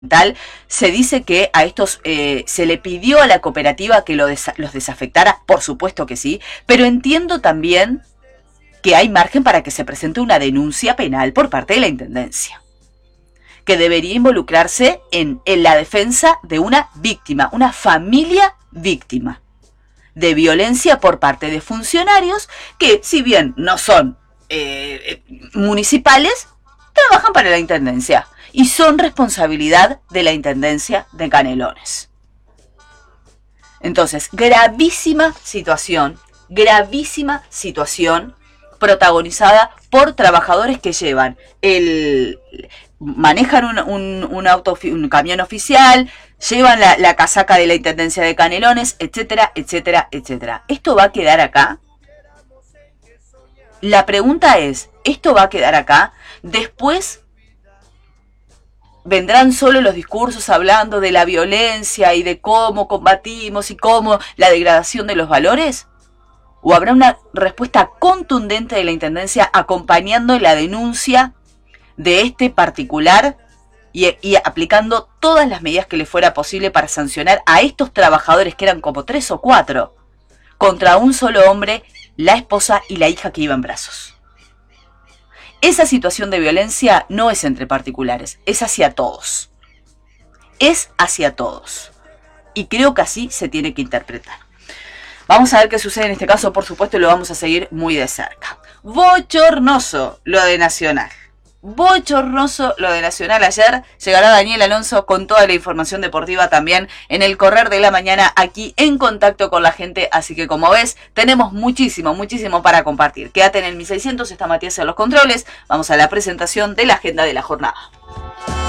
se dice que a estos se le pidió a la cooperativa que los desafectara, por supuesto que sí, pero entiendo también que hay margen para que se presente una denuncia penal por parte de la Intendencia, que debería involucrarse en la defensa de una víctima, una familia víctima de violencia por parte de funcionarios que, si bien no son municipales, trabajan para la Intendencia y son responsabilidad de la Intendencia de Canelones. Entonces, gravísima situación protagonizada por trabajadores que manejan un camión oficial, llevan la casaca de la Intendencia de Canelones, etcétera, etcétera, etcétera. ¿Esto va a quedar acá? La pregunta es, ¿esto va a quedar acá? Después vendrán solo los discursos hablando de la violencia y de cómo combatimos y cómo la degradación de los valores. ¿O habrá una respuesta contundente de la Intendencia acompañando la denuncia de este particular y aplicando todas las medidas que le fuera posible para sancionar a estos trabajadores, que eran como 3 o 4, contra un solo hombre, la esposa y la hija que iba en brazos? Esa situación de violencia no es entre particulares, es hacia todos. Es hacia todos. Y creo que así se tiene que interpretar. Vamos a ver qué sucede en este caso, por supuesto, y lo vamos a seguir muy de cerca. Bochornoso lo de Nacional. Bochornoso lo de Nacional. Ayer llegará Daniel Alonso con toda la información deportiva también en el correr de la mañana, aquí en contacto con la gente. Así que, como ves, tenemos muchísimo para compartir. Quédate en el 1600, está Matías en los controles. Vamos a la presentación de la agenda de la jornada.